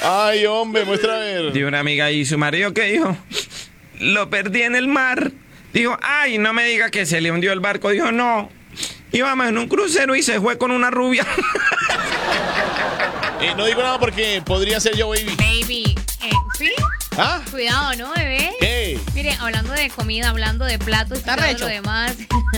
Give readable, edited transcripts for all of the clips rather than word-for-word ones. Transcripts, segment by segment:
Ay, hombre, muestra a ver. De una amiga y su marido que dijo, lo perdí en el mar. Dijo, ay, no me diga que se le hundió el barco. Dijo, no, íbamos en un crucero y se fue con una rubia. No digo nada porque podría ser yo, baby. Baby, ¿sí? ¿Ah? Cuidado, ¿no, bebé? ¿Qué? Mire, hablando de comida, hablando de platos y Está todo recho. lo demás.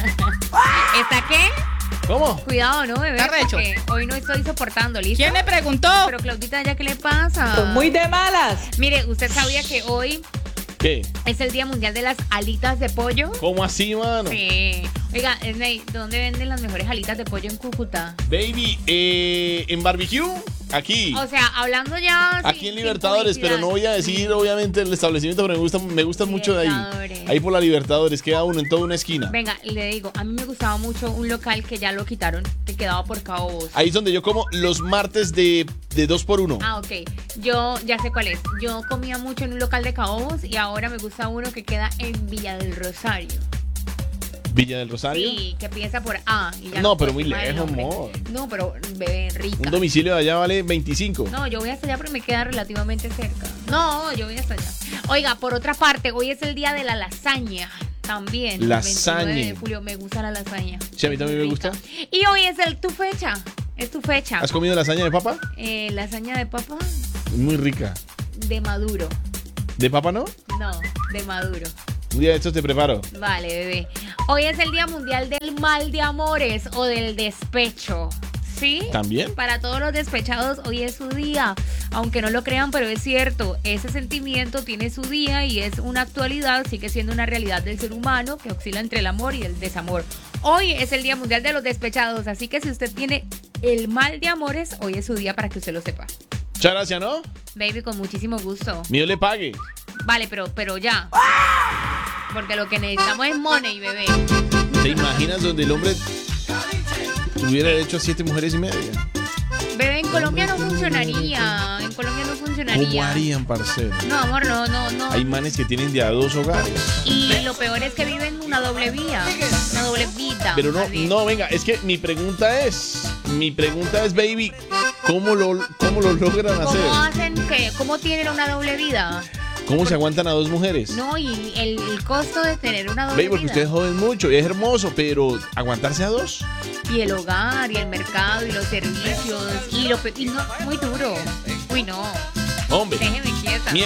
¿Está qué? ¿Cómo? Cuidado, ¿no, bebé? Está recho. Porque hoy no estoy soportando, ¿listo? ¿Quién le preguntó? Pero Claudita, ¿ya qué le pasa? Son muy de malas. Mire, ¿usted sabía que hoy ¿Qué? es el Día Mundial de las Alitas de Pollo? ¿Cómo así, mano? Sí. Oiga, Esney, ¿dónde venden las mejores alitas de pollo en Cúcuta? Baby, en barbecue, aquí. O sea, hablando ya... Aquí sin- en sin Libertadores, pero no voy a decir obviamente el establecimiento, pero me gustan mucho de ahí. Libertadores. Ahí por la Libertadores, queda uno en toda una esquina. Venga, le digo, a mí me gustaba mucho un local que ya lo quitaron, que quedaba por Cabo Bozo. Ahí es donde yo como los martes de 2x1. Ah, ok. Yo ya sé cuál es. Yo comía mucho en un local de Cabo Bozo y ahora me gusta uno que queda en Villa del Rosario. Villa del Rosario. Sí, que empieza por A. Y ya No, pero muy puedo tomar el lejos, nombre. amor. No, pero bebé, rica. Un domicilio de allá vale 25. No, yo voy hasta allá porque me queda relativamente cerca. No, yo voy hasta allá. Oiga, por otra parte, hoy es el día de la lasaña. También. el Lasaña. 29 de julio me gusta la lasaña. Sí, a mí también me gusta. Y hoy es tu fecha. Es tu fecha. ¿Has comido lasaña de papa? Lasaña de papa Muy rica. de Maduro. ¿De papa no? No, de Maduro. Un día de estos te preparo. Vale, bebé. Hoy es el Día Mundial del Mal de Amores o del Despecho. ¿Sí? ¿También? Para todos los despechados, hoy es su día. Aunque no lo crean, pero es cierto. Ese sentimiento tiene su día y es una actualidad, sigue siendo una realidad del ser humano que oscila entre el amor y el desamor. Hoy es el Día Mundial de los Despechados, así que si usted tiene el mal de amores, hoy es su día para que usted lo sepa. Muchas gracias, ¿no? Baby, con muchísimo gusto. Mío le pague. Vale, pero ya. Porque lo que necesitamos es money, bebé. ¿Te imaginas donde el hombre tuviera derecho a 7 mujeres y media? Bebé, en Colombia no funcionaría. En Colombia no ¿Cómo funcionaría. harían, parcero? No, amor, no. Hay manes que tienen de a 2 hogares. Y lo peor es que viven una doble vía. Una doble vida. Pero más bien. no, venga, es que mi pregunta es, baby, ¿cómo lo logran hacer? ¿Cómo hacen qué? ¿Cómo tienen una doble vida? ¿Cómo se aguantan a 2 mujeres? No, y el costo de tener una doble Baby, porque vida. ustedes joden mucho y es hermoso, pero ¿aguantarse a 2? Y el hogar, y el mercado, y los servicios, y no, muy duro. Uy, no. Hombre. Déjeme quieta.